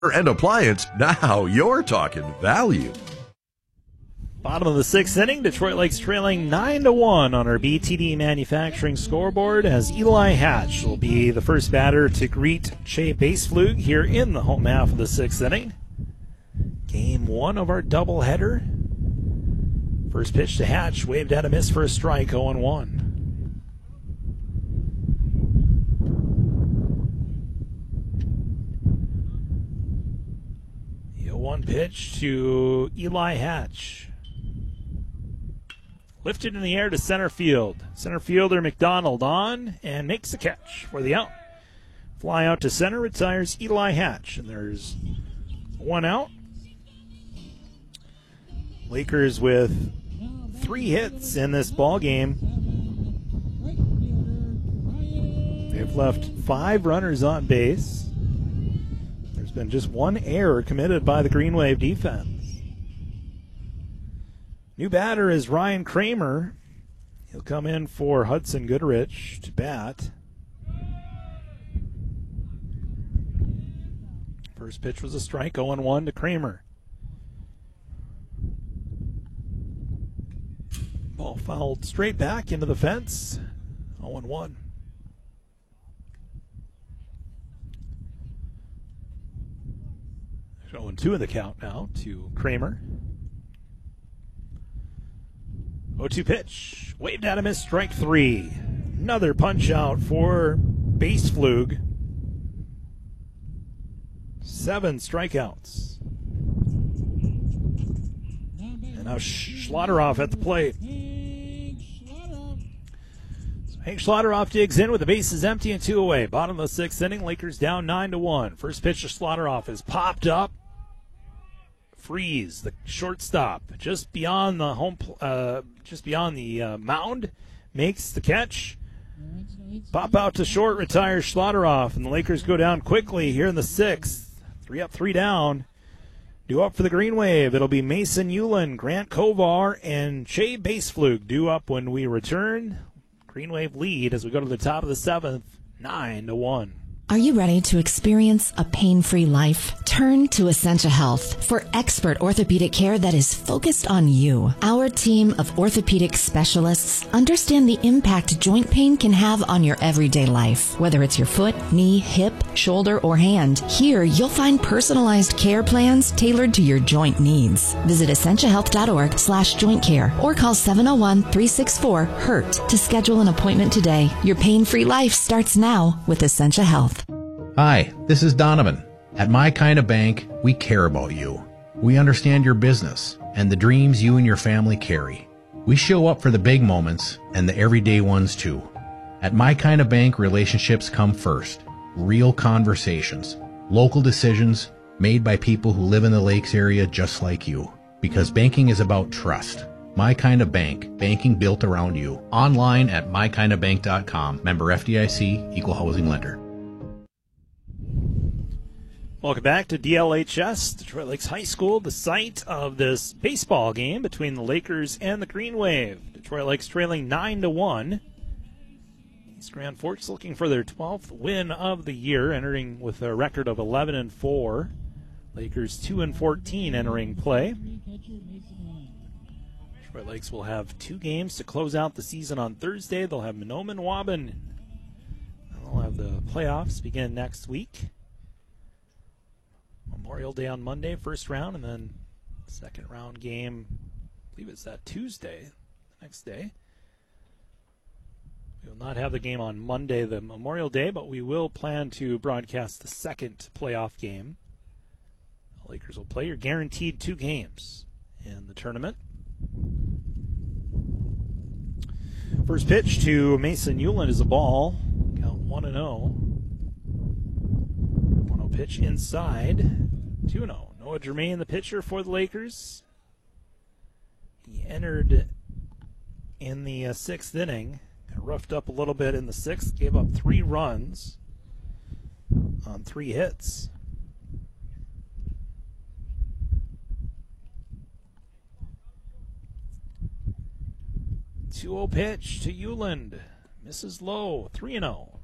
and appliance. Now you're talking value. Bottom of the sixth inning, Detroit Lakes trailing 9-1 on our BTD Manufacturing scoreboard as Eli Hatch will be the first batter to greet Shea Baseflug here in the home half of the sixth inning. Game one of our doubleheader. First pitch to Hatch, waved at a miss for a strike, 0-1. The 0-1 pitch to Eli Hatch. Lifted in the air to center field. Center fielder McDonald on and makes the catch for the out. Fly out to center, retires Eli Hatch. And there's one out. Lakers with 3 hits in this ball game. They've left 5 runners on base. There's been just 1 error committed by the Green Wave defense. New batter is Ryan Kramer. He'll come in for Hudson Goodrich to bat. First pitch was a strike, 0-1 to Kramer. Ball fouled straight back into the fence, 0-1. Showing 2 in the count now to Kramer. 0-2 pitch. Waved at him as strike 3. Another punch out for Baseflug. 7 strikeouts. And now Schlotteroff at the plate. So Hank Schlotteroff digs in with the bases empty and 2 away. Bottom of the 6th inning, Lakers down 9-1. First pitch to Schlotteroff is popped up. Freeze, the shortstop, just beyond the mound, makes the catch. Pop out to short, retires Schlotteroff, and the Lakers go down quickly here in the 6th. 3 up, 3 down. Due up for the Green Wave, it'll be Mason Ulen, Grant Kovar, and Shea Baseflug due up when we return. Green Wave lead as we go to the top of the 7th, 9-1. Are you ready to experience a pain-free life? Turn to Essentia Health for expert orthopedic care that is focused on you. Our team of orthopedic specialists understand the impact joint pain can have on your everyday life. Whether it's your foot, knee, hip, shoulder, or hand, here you'll find personalized care plans tailored to your joint needs. Visit essentiahealth.org/joint care or call 701-364-HURT to schedule an appointment today. Your pain-free life starts now with Essentia Health. Hi, this is Donovan. At My Kind of Bank, we care about you. We understand your business and the dreams you and your family carry. We show up for the big moments and the everyday ones too. At My Kind of Bank, relationships come first. Real conversations, local decisions made by people who live in the Lakes area just like you. Because banking is about trust. My Kind of Bank, banking built around you. Online at mykindofbank.com. Member FDIC, Equal Housing Lender. Welcome back to DLHS, Detroit Lakes High School, the site of this baseball game between the Lakers and the Green Wave. Detroit Lakes trailing 9-1. East Grand Forks looking for their 12th win of the year, entering with a record of 11-4. Lakers 2-14 entering play. Detroit Lakes will have 2 games to close out the season on Thursday. They'll have Mahnomen-Waubun. And they'll have the playoffs begin next week. Memorial Day on Monday, first round, and then second round game, I believe it's that Tuesday, the next day. We will not have the game on Monday, the Memorial Day, but we will plan to broadcast the second playoff game. The Lakers will play. You're guaranteed 2 games in the tournament. First pitch to Mason Ulen is a ball. Count 1-0. 1-0 pitch inside. 2-0. Noah Germain, the pitcher for the Lakers. He entered in the 6th inning. Got roughed up a little bit in the 6th. Gave up 3 runs on 3 hits. 2-0 pitch to Uland. Misses low. 3-0.